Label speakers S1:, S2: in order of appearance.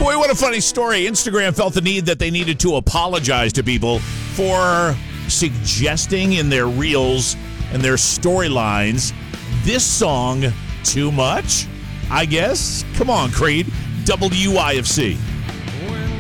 S1: Boy, what a funny story. Instagram felt the need that they needed to apologize to people for suggesting in their reels and their storylines this song too much, I guess. Come on, Creed. WIFC.